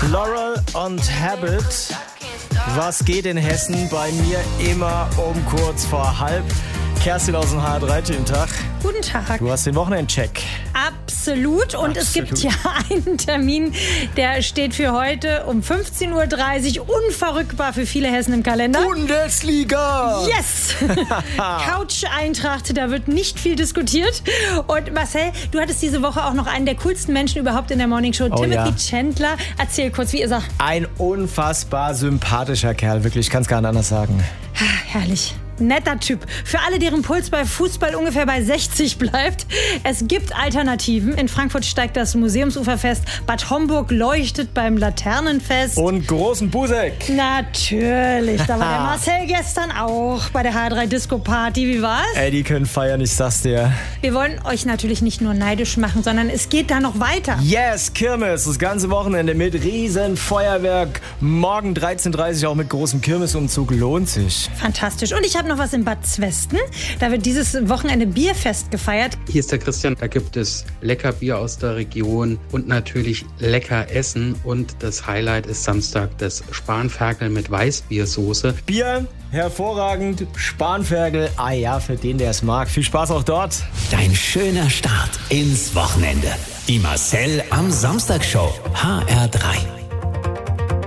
Laurel und Habit. Was geht in Hessen? Bei mir immer um kurz vor halb. Kerstin aus dem HR3-Team, Tag. Guten Tag. Du hast den Wochenendcheck. Absolut. Und es gibt ja einen Termin, der steht für heute um 15.30 Uhr. Unverrückbar für viele Hessen im Kalender. Bundesliga! Yes! Couch-Eintracht, da wird nicht viel diskutiert. Und Marcel, du hattest diese Woche auch noch einen der coolsten Menschen überhaupt in der Morningshow, Timothy Chandler. Erzähl kurz, wie ist er? Ein unfassbar sympathischer Kerl, wirklich. Ich kann es gar nicht anders sagen. Herrlich. Netter Typ. Für alle, deren Puls bei Fußball ungefähr bei 60 bleibt. Es gibt Alternativen. In Frankfurt steigt das Museumsuferfest. Bad Homburg leuchtet beim Laternenfest. Und großen Busek. Natürlich. Da war der Marcel gestern auch bei der HR3 Disco Party. Wie war's? Ey, die können feiern, ich sag's dir. Wir wollen euch natürlich nicht nur neidisch machen, sondern es geht da noch weiter. Yes, Kirmes. Das ganze Wochenende mit riesen Feuerwerk. Morgen 13.30 Uhr auch mit großem Kirmesumzug. Lohnt sich. Fantastisch. Und ich habe noch was in Bad Zwesten. Da wird dieses Wochenende Bierfest gefeiert. Hier ist der Christian. Da gibt es lecker Bier aus der Region und natürlich lecker Essen. Und das Highlight ist Samstag das Spanferkel mit Weißbiersoße. Bier, hervorragend. Spanferkel, ja, für den, der es mag. Viel Spaß auch dort. Dein schöner Start ins Wochenende. Die Marcel am Samstag Show. HR3.